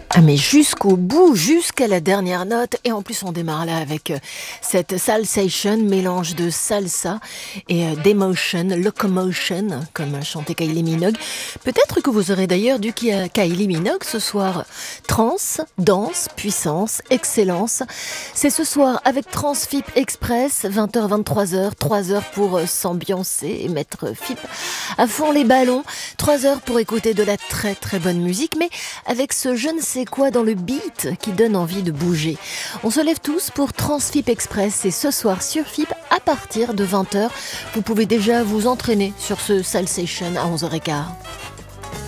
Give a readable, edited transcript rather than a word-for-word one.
Ah mais jusqu'au bout, jusqu'à la dernière note. Et en plus on démarre là avec cette salsation, mélange de salsa et d'emotion, locomotion, comme chantait Kylie Minogue. Peut-être que vous aurez d'ailleurs du Kylie Minogue ce soir. Trance, danse, puissance, excellence. C'est ce soir avec Transfip Express, 20h, 23h, 3 heures pour s'ambiancer et mettre FIP à fond les ballons. 3 heures pour écouter de la très très bonne musique, mais avec ce je ne sais quoi dans le beat qui donne envie de bouger. On se lève tous pour Transfip Express et ce soir sur FIP à partir de 20h, vous pouvez déjà vous entraîner sur ce Salsation à 11h15.